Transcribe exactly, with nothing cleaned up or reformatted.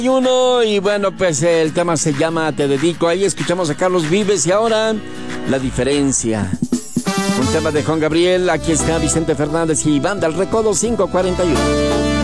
Uno, y bueno, pues el tema se llama Te Dedico. Ahí escuchamos a Carlos Vives y ahora La Diferencia. Un tema de Juan Gabriel. Aquí está Vicente Fernández y Banda El Recodo cinco cuarenta y uno.